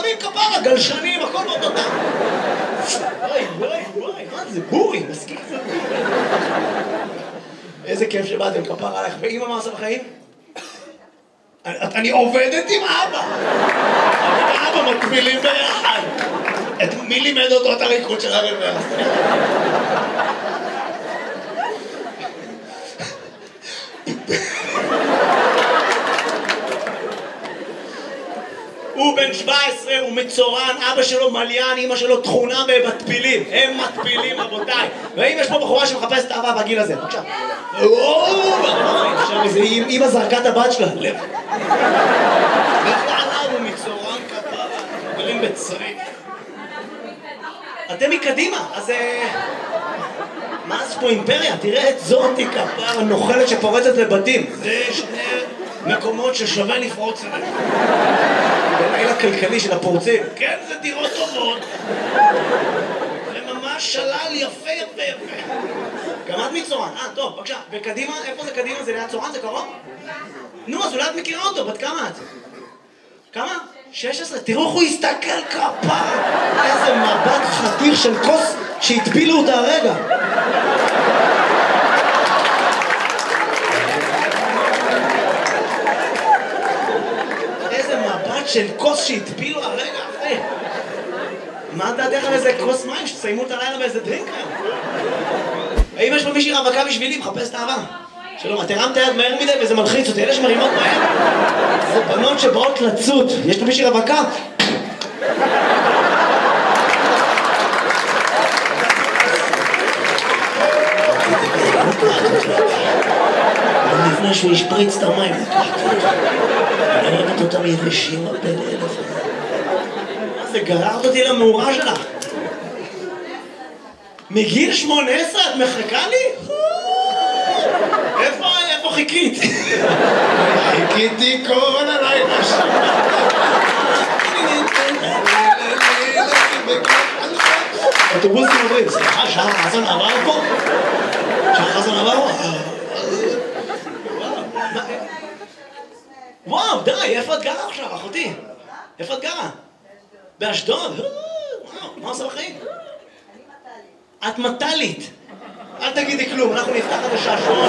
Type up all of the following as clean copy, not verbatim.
חכמים כפרה, גלשנים, הכל באותו טעם. וואי, מה זה בורי, מסכים זה בורי. איזה כיף שבאתם כפרה עליך. ואמא מה עושה בחיים? אני עובדת עם אבא. אבל אבא מקבילים ביחד. מי לימד אותו את הריקוד של הרבר? הוא בן 17, הוא מצורן, אבא שלו מליין, אמא שלו תכונה במטפילים. הם מטפילים, רבותיי. ואם יש פה בחורה שמחפשת אהבה בגיל הזה, בבקשה. אמא זרקה את הבת שלה, לב. עליו הוא מצורן כפרה, גרים בצריף. אתם מקדימה, אז... מה זה פה אימפריה? תראה את זאתי כפרה נוחלת שפורצת לבתים. זה שני מקומות ששווה לפרוץ אליהם. בלילה הכלכלי של הפורצים. כן, זה דירות טובות. זה ממש שלל יפה. גם את מצורן. טוב, בבקשה. וקדימה, איפה זה קדימה? זה ליד צורן? זה קרוב? נו, אז אולי את מכירה אותו. בת כמה את? כמה? 16. תראו איך הוא הסתכל כפרה. איזה מבט חתיך של כוס שהטפילו אותה הרגע. איזה מבט של כוס שהטפילו הרגע, אחי. מה דעתך על איזה כוס מים שתסיימו את הלילה באיזה דרינק היום? האם יש פה מישהי רווקה בשבילי? מחפש את האהבה. שלום, את הרמת יד מהר מדי וזה מלחיץ אותי. אלה שמרימות מהר זה בנות שבאות לצוד. יש פה מישהי רווקה? לפני שהוא ישפריץ את המים, אני ראית אותם יבשים הרבה לאלף. מה זה, גררת אותי למאורה שלך? מגיל 18 את מחכה לי? איפה חיכית? חיכיתי כל הלילה שם. אוטובוסים עוברים, סליחה, שחר חסן עבר פה? שחר חסן עבר פה? וואו, די, איפה את גרה עכשיו, אחותי? איפה את גרה? באשדוד? וואו, מה עושה בחיים? את מטלית. אל תגידי כלום, אנחנו נפתח את השעשועון.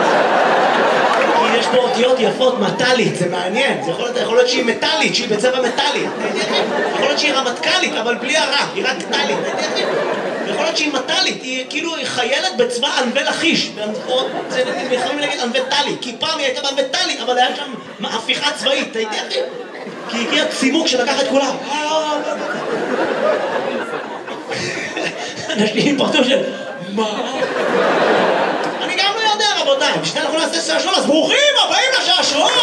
כי יש פה אותיות יפות, מטלית, זה מעניין. זה יכול להיות שהיא מטלית, שהיא בצבע מטלי. יכול להיות שהיא רמטכ"לית, אבל בלי הרע, היא רק טלית. יכול להיות שהיא מטלית, היא כאילו חיילת בצבא ענבי לכיש. זה יכולים להגיד ענבי טלי, כי פעם היא הייתה בענבי טלי, אבל היה שם הפיכה צבאית, כי הגיע צימוק שלקח את כולם. אנשים פרטו של... מה? אני גם לא יודע, רבותיי. בשביל אנחנו נעשה שעשועון, אז ברוכים הבאים לשעשועון!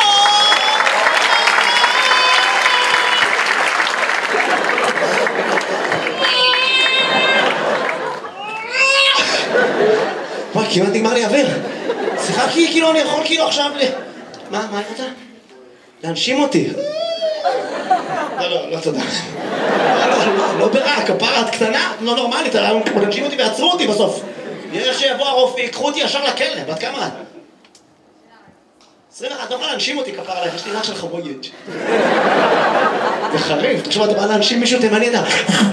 וואי, כמעט נגמר לי אוויר. סליחה, כאילו אני יכול כאילו עכשיו מה אני רוצה? להנשים אותי. לא, תודה. לא ברע, כפרה, את קטנה, לא נורמלית, להנשים אותי ועצרו אותי בסוף. איך שיבוא הרופא, יקחו אותי ישר לכלא, בת כמה את? 21, את לא יכולה להנשים אותי כפרה עליך, יש לי ריח של חבויג'. זה חריף, תחשוב, אתה בא להנשים מישהו תימני, אתה...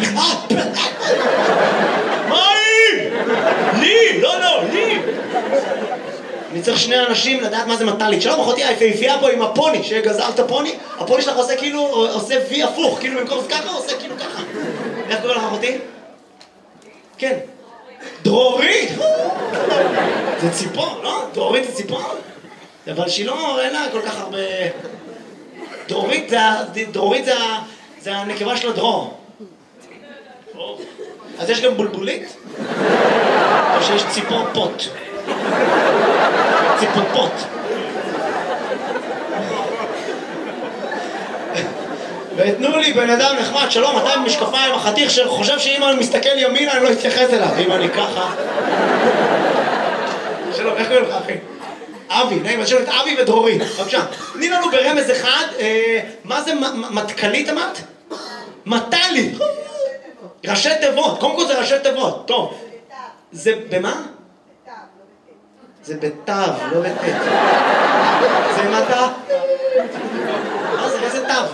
מה היא? לי! לא, לי! אני צריך שני אנשים לדעת מה זה מטלית. שלום, אחותי, היפהפייה פה עם הפוני, שגזר את הפוני, הפוני שלך עושה כאילו, עושה וי הפוך, כאילו במקום זה ככה, עושה כאילו ככה. איך קורא לך, אחותי? כן. דרורית! זה ציפור, לא? דרורית זה ציפור? אבל שהיא לא, אין לה כל כך הרבה... דרורית זה הנקבה של הדרור. אז יש גם בולבולית? או שיש ציפור פוט? ציפופות. ותנו לי בן אדם נחמד, שלום, אתה עם משקפיים, החתיך שחושב שאם אני מסתכל ימינה אני לא אתייחס אליו, אם אני ככה. שלום, איך קוראים לך אחי? אבי, נעים, אז שלום את אבי ודרורית, בבקשה. תני לנו ברמז אחד, מה זה מטכלית אמרת? מטלית. ראשי תיבות, קודם כל זה ראשי תיבות, טוב. זה במה? זה בתו, לא בתת. זה מטה? מה זה? איזה תו?